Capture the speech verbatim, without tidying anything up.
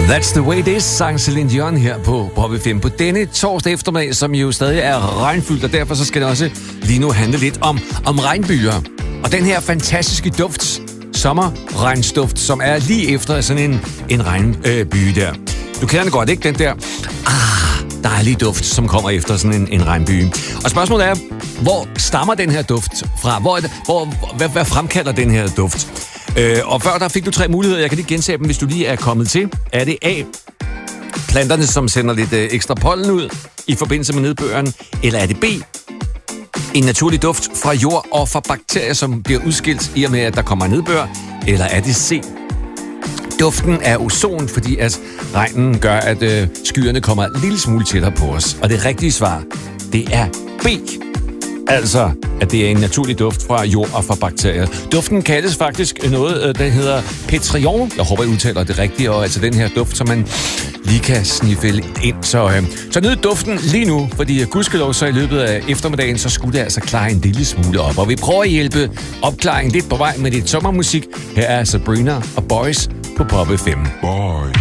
That's the way it is, sang Celine Dion her på Pop F M på denne torsdag eftermiddag, som jo stadig er regnfyldt, og derfor så skal det også lige nu handle lidt om, om regnbyer. Og den her fantastiske duft, sommerregnsduft, som er lige efter sådan en, en regnby øh, der. Du kender den godt, ikke? Den der ah, dejlige duft, som kommer efter sådan en, en regnby. Og spørgsmålet er, hvor stammer den her duft fra? Hvor, hvor, hvad, hvad fremkalder den her duft? Øh, og før der fik du tre muligheder. Jeg kan lige gentage dem, hvis du lige er kommet til. Er det A, planterne, som sender lidt øh, ekstra pollen ud i forbindelse med nedbøren? Eller er det B, en naturlig duft fra jord og fra bakterier, som bliver udskilt i og med, at der kommer nedbør? Eller er det C, duften af ozon, fordi at regnen gør, at øh, skyerne kommer en lille smule tættere på os? Og det rigtige svar, det er B. Altså, at det er en naturlig duft fra jord og fra bakterier. Duften kaldes faktisk noget, der hedder petrion. Jeg håber, jeg udtaler det rigtigt, og altså den her duft, som man lige kan sniffe ind. Så, øh, så nyd duften lige nu, fordi gudskelov så i løbet af eftermiddagen, så skulle det altså klare en lille smule op. Og vi prøver at hjælpe opklaringen lidt på vej med lidt sommermusik. Her er Sabrina og Boys på Pop F M. Boy.